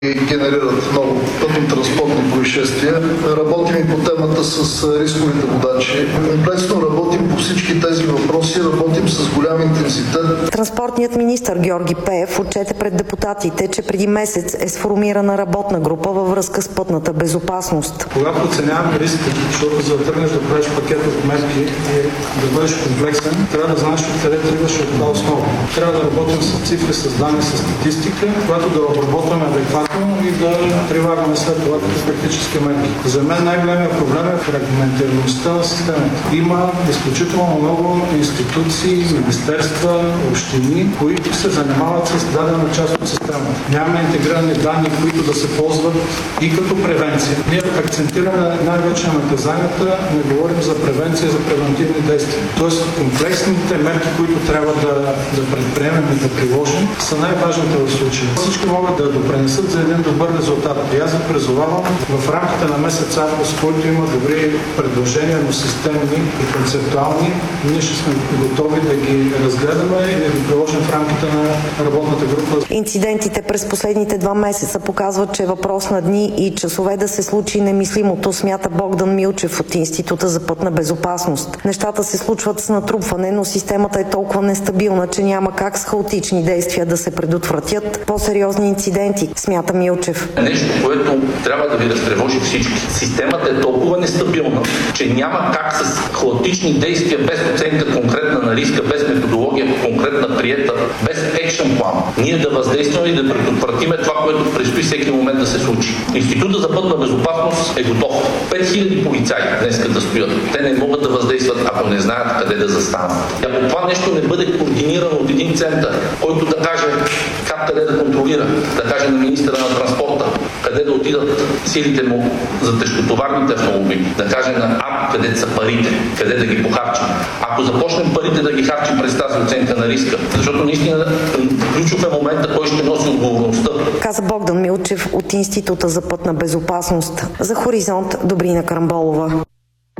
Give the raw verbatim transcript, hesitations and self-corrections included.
и генерират много пътно-транспортни происшествия. Работим и по темата с рисковите водачи. Комплексно работим по всички тези въпроси, работим с голям интензитет. Транспортният министър Георги Пеев отчете пред депутатите, че преди месец е сформирана работна група във връзка с пътната безопасност. Когато оценяваме риска, защото за да тръгнеш да правиш пакет от мерки и да бъдеш комплексен, трябва да знаеш откъде тръгваш от това основа. Трябва да работим с цифри, с данни, с статистика, която да обработваме адекватно и да прилагаме след това като практически мерки. За мен най-големият проблем е фрагментираността на системата. Има изключително много институции, министерства, общини, които се занимават с дадена част от системата. Нямаме интегрирани данни, които да се ползват и като превенция. Ние акцентираме най-вече на наказанията, не говорим за превенция, за превентивни действия. Тоест комплексните мерки, които трябва да, да предприемем и да приложим, са най-важните в случая. Всички могат да допренесат за един добър резултат. И аз ви призовавам в рамките на месец август, който има добри предложения, но системни и концептуални, ние ще сме готови да ги разгледаме и да ги приложим в рамките на работната група. Инцидентите през последните два месеца показват, че е въпрос на дни и часове да се случи немислимото, смята Богдан Милчев от Института за пътна безопасност. Нещата се случват с натрупване, но системата е толкова нестабилна, че няма как с хаотични действия да се предотвратят по-сериозни инциденти, смята Милчев. Нещо, което трябва да ви разтревожи всички. Системата е толкова нестабилна, че няма как с хаотични действия, без оценка конкретна на риска, без методология конкретна приета, без екшен план, ние да въздействаме и да предотвратиме това, което предстои всеки момент да се случи. Института за пътна безопасност е готов. пет хиляди полицаи днес да стоят. Те не могат да въздействат, ако не знаят къде да застанат. И ако това нещо не бъде координирано от един център, който да каже как къде да контролира, да каже на министъра на транспорта къде да отидат силите му за тежкотоварните автомобили, да каже на АП къде са парите, къде да ги похарчим. Ако започнем парите да ги харчим през тази оценка на риска, защото наистина ключов е момента, кой ще носи отговорността. Каза Богдан Милчев от Института за пътна безопасност. За Хоризонт, Добрина Карамболова.